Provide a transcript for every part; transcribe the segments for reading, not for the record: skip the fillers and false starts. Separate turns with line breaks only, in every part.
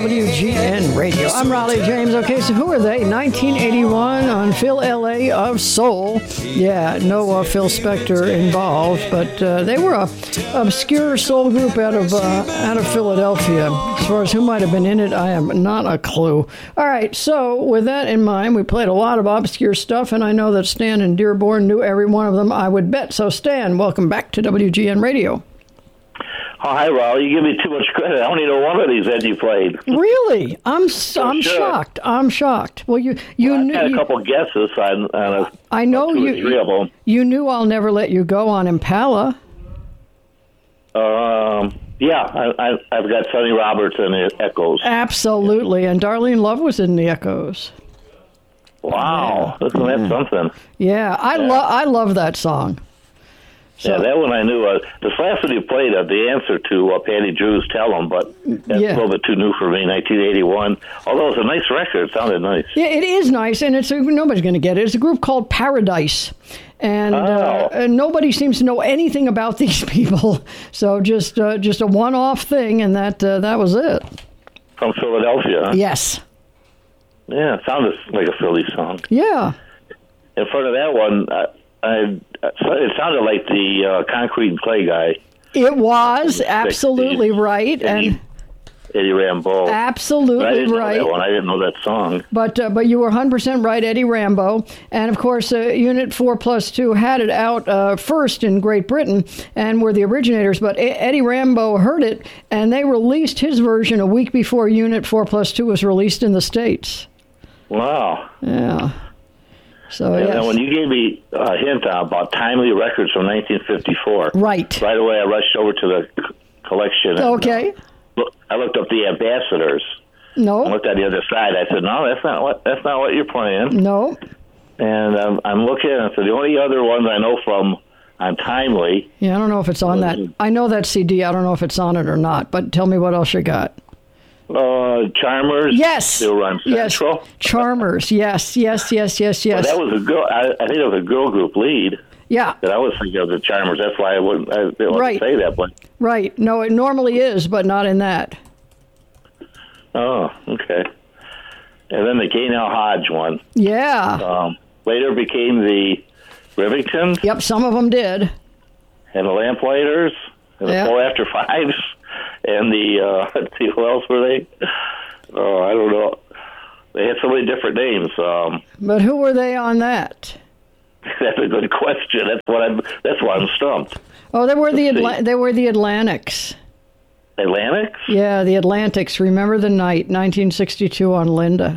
WGN Radio. I'm Raleigh James. Okay, so who are they? 1981 on Phil L.A. of Soul. Yeah, no Phil Spector involved, but they were a obscure soul group out of Philadelphia. As far as who might have been in it, I have not a clue. All right, so with that in mind, we played a lot of obscure stuff, and I know that Stan in Dearborn knew every one of them, I would bet. So Stan, welcome back to WGN Radio.
Oh, hi, Raleigh. You give me too much credit. I only know one of these that you played.
Really? I'm shocked. I'm shocked. Well, you knew.
I had a couple guesses on
I know
two or three of them.
You knew I'll Never Let You Go on Impala.
Yeah, I've got Sonny Roberts and the Echoes.
Absolutely, and Darlene Love was in the Echoes.
Wow, isn't that something?
Yeah, I love that song. So,
yeah, that one I knew. This last one you played, the answer to Patty Drew's Tell 'Em, but that's a little bit too new for me, 1981. Although it's a nice record. It sounded nice.
Yeah, it is nice, and nobody's going to get it. It's a group called Paradise, and nobody seems to know anything about these people. So just a one-off thing, and that was it.
From Philadelphia, huh?
Yes.
Yeah, it sounded like a Philly song.
Yeah.
In front of that one, it sounded like the Concrete and Clay guy.
It was absolutely right, and
Eddie Rambo.
Absolutely
I didn't
right.
know that one. I didn't know that song.
But you were 100% right, Eddie Rambo, and of course, Unit 4+2 had it out first in Great Britain and were the originators. But Eddie Rambo heard it, and they released his version a week before Unit 4+2 was released in the States.
Wow.
Yeah. So,
and
yes.
then when you gave me a hint about Timely Records from 1954,
right
away I rushed over to the collection.
Okay.
And, I looked up the Ambassadors.
No.
I looked at the other side. I said, "No, that's not what you're playing."
No.
And I'm looking. And so the only other ones I know from on Timely.
Yeah, I don't know if it's on that. I know that CD. I don't know if it's on it or not. But tell me what else you got.
Charmers.
Yes.
Still run Central.
Yes. Charmers. Yes. Well,
that was a girl. I think it was a girl group lead.
Yeah.
That I was thinking of the Charmers. That's why I didn't want to say that. But
right. No, it normally is, but not in that.
Oh, okay. And then the Gaynell Hodge one.
Yeah.
Later became the Rivingtons.
Yep, some of them did.
And the Lamplighters. And the Four After Fives. And the, let's see, who else were they? Oh, I don't know. They had so many different names.
But who were they on that?
That's a good question. That's why I'm stumped.
Oh, they were the Atlantics.
Atlantics?
Yeah, the Atlantics. Remember the Night, 1962 on Linda.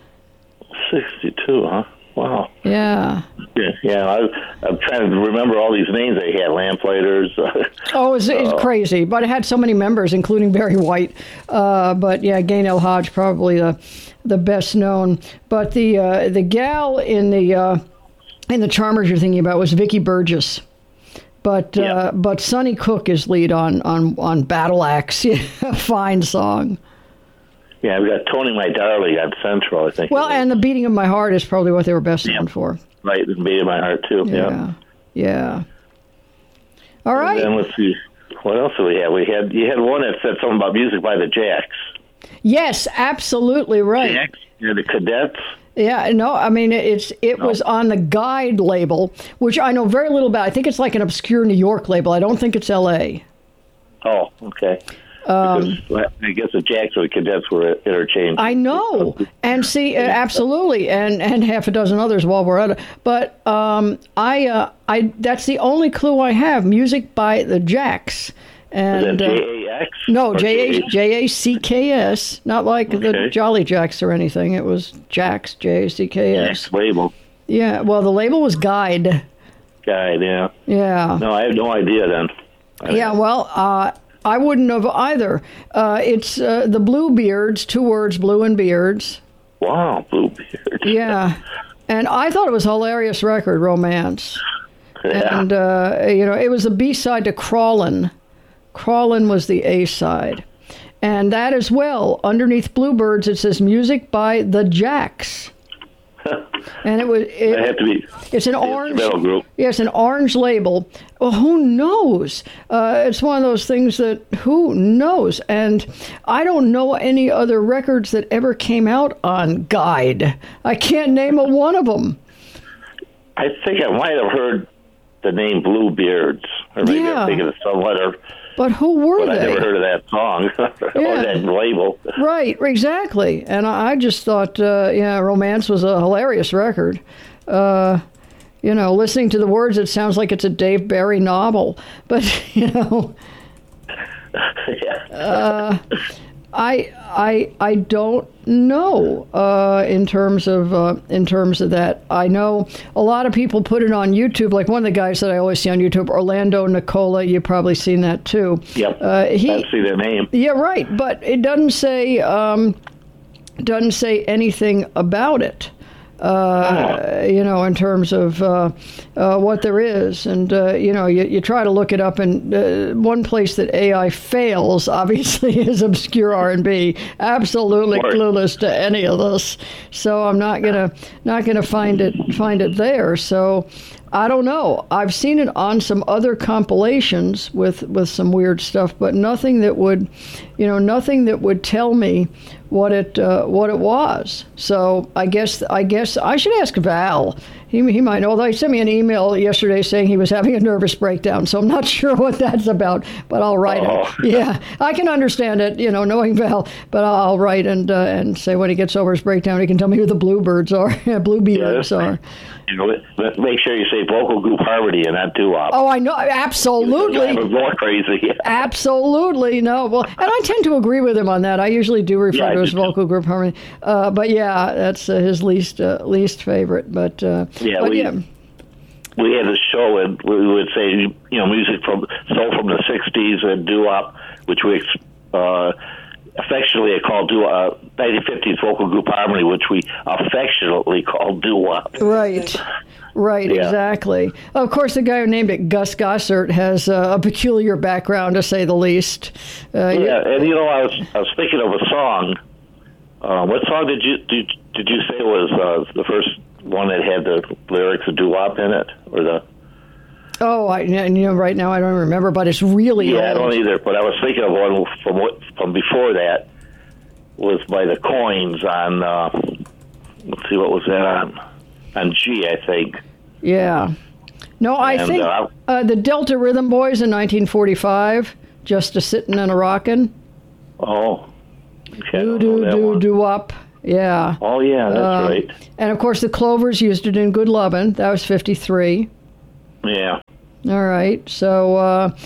62, huh? Wow.
Yeah.
Yeah, I'm trying to remember all these names they had. Lamplighters.
It's crazy, but it had so many members, including Barry White. But yeah, Gaynell Hodge probably the best known. But the gal in the Charmers you're thinking about was Vicki Burgess. But Sonny Cook is lead on Battle Axe. Fine song.
Yeah, we got Tony My Darling on Central, I think.
Well, and The Beating of My Heart is probably what they were best known for.
Right, The Beating of My Heart, too.
Yeah. All right.
And let's see, what else do we have? You had one that said something about music by the Jacks.
Yes, absolutely right.
Jacks, the Cadets.
Yeah, no, I mean, it was on the Guide label, which I know very little about. I think it's like an obscure New York label. I don't think it's L.A.
Oh, okay. Because I guess the Jacks or the Cadets were interchanged.
I know. And see, absolutely, and half a dozen others while we're at it. But I that's the only clue I have, music by the Jacks. And,
is that J-A-X?
No, J-A-C-K-S, not like the Jolly Jacks or anything. It was Jacks, J-A-C-K-S.
Jacks label.
Yeah, well, the label was Guide.
Guide, yeah.
Yeah.
No, I have no idea then.
I wouldn't have either. It's the Bluebeards, 2 words, Blue and Beards.
Wow, Bluebeards.
Yeah. And I thought it was a hilarious record, Romance.
Yeah.
And, it was the B-side to Crawlin'. Crawlin' was the A-side. And that as well, underneath Bluebirds, it says music by the Jacks. And it
had to be.
It's an orange
group.
Yes, an orange label. Well, who knows? It's one of those things that who knows? And I don't know any other records that ever came out on Guide. I can't name a one of them.
I think I might have heard the name Bluebeards, or maybe I'm thinking of some other.
But who were they?
I never heard of that song or that label.
Right, exactly. And I just thought, Romance was a hilarious record. Listening to the words, it sounds like it's a Dave Barry novel. But, I don't know in terms of that. I know a lot of people put it on YouTube. Like one of the guys that I always see on YouTube, Orlando Nicola. You've probably seen that too.
Yep. I see their name.
Yeah, right. But it doesn't say anything about it. In terms of what there is. And, you try to look it up, and one place that AI fails, obviously, is obscure R&B. Absolutely clueless to any of this. So I'm not gonna find it there. So I don't know. I've seen it on some other compilations with some weird stuff, but nothing that would tell me what it was. So I guess I should ask Val. He might know. Although he sent me an email yesterday saying he was having a nervous breakdown, so I'm not sure what that's about. But I'll write it. Yeah, I can understand it, knowing Val. But I'll write and say when he gets over his breakdown, he can tell me who the Bluebeards are. Bluebeards are.
Make sure you say vocal group harmony and not doo-wop.
Oh, I know, absolutely.
I'm more crazy.
Absolutely, no. Well, and I tend to agree with him on that. I usually do refer to his vocal group harmony. But yeah, that's his least favorite. But
we had a show and we would say music from the '60s and doo-wop, which we affectionately called 1950s vocal group harmony, which we affectionately called doo-wop.
Right, yeah. Exactly. Of course, the guy who named it Gus Gossert has a peculiar background, to say the least.
And I was thinking of a song. What song did you say was the first one that had the lyrics of doo-wop in it, or the?
Oh, right now I don't remember, but it's really old.
I don't either. But I was thinking of one from before that was by the Coins on. Let's see, what was that on? On G, I think.
Yeah. No, I think the Delta Rhythm Boys in 1945, Just a Sittin' and a Rockin'.
Oh. Okay,
Doo-wop. Yeah.
Oh, yeah, that's right.
And, of course, the Clovers used it in Good Lovin'. That was 53.
Yeah.
All right. So,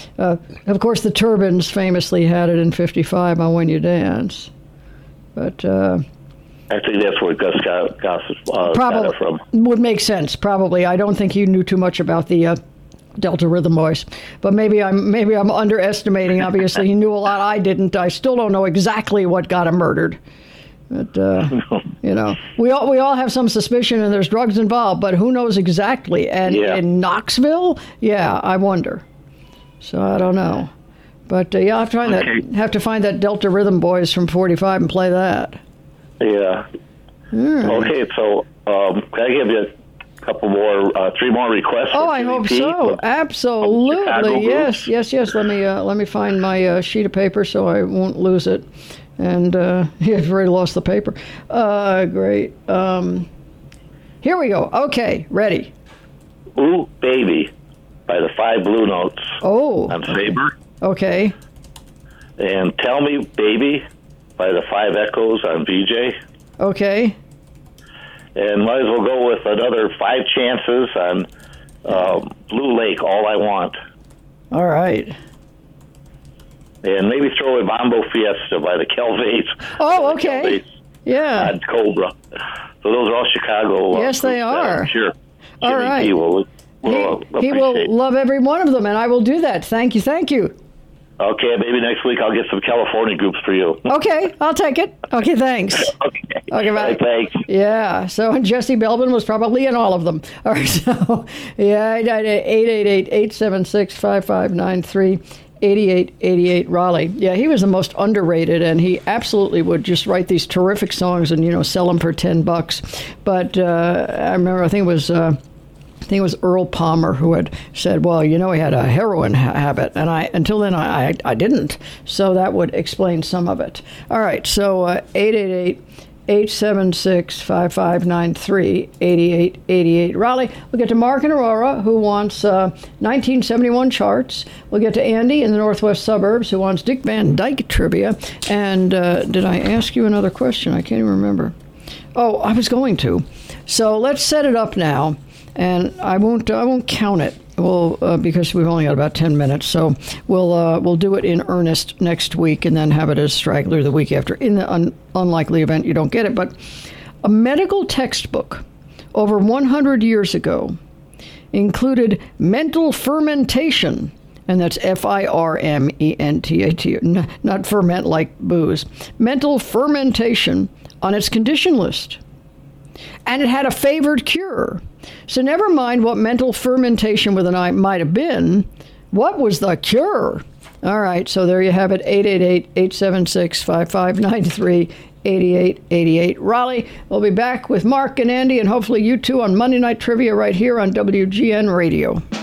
of course, the Turbans famously had it in 55 on When You Dance. But I
think that's where Gus Gossett got it from.
Would make sense, probably. I don't think he knew too much about the Delta Rhythm Boys. But maybe I'm underestimating. Obviously, he knew a lot I didn't. I still don't know exactly what got him murdered. But, we all have some suspicion and there's drugs involved, but who knows exactly? And in Knoxville? Yeah, I wonder. So I don't know. But, I'll have to find that Delta Rhythm Boys from 45 and play that.
Yeah. Okay, so can I give you a couple more, 3 more requests?
Oh, I hope so. Absolutely. Yes. Let me find my sheet of paper so I won't lose it. And you've already lost the paper. Great. Here we go. Okay, ready.
Ooh, Baby by the 5 Blue Notes.
Oh.
On Faber.
Okay.
And Tell Me, Baby by the 5 Echoes on VJ.
Okay.
And might as well go with another 5 Chances on Blue Lake, All I Want.
All right.
And maybe throw in Mambo Fiesta by the Kelvays.
Oh, okay.
Yeah. And Cobra. So those are all Chicago.
Yes, they are.
Sure.
All right.
He
will love every one of them, and I will do that. Thank you.
Okay, maybe next week I'll get some California groups for you.
Okay, I'll take it. Okay, thanks. Okay, bye.
Thanks.
Yeah, so Jesse Belvin was probably in all of them. All right, so, 888-876-5593. 8888 Raleigh. Yeah, he was the most underrated, and he absolutely would just write these terrific songs and, sell them for $10. But I remember, I think it was Earl Palmer who had said, well, he had a heroin habit, and until then I didn't. So that would explain some of it. All right, so 888-876-5593, 8888 Raleigh. We'll get to Mark in Aurora, who wants 1971 charts. We'll get to Andy in the northwest suburbs, who wants Dick Van Dyke trivia. And did I ask you another question? I can't even remember. Oh, I was going to. So let's set it up now. And I won't count it. Because we've only got about 10 minutes, so we'll do it in earnest next week, and then have it as straggler the week after. In the unlikely event you don't get it, but a medical textbook over 100 years ago included mental fermentation, and that's FIRMENTAT, not ferment like booze. Mental fermentation on its condition list, and it had a favored cure. So never mind what mental fermentation with an I might have been. What was the cure? All right, so there you have it, 888-876-5593, 8888 Raleigh. We'll be back with Mark and Andy, and hopefully you too, on Monday Night Trivia right here on WGN Radio.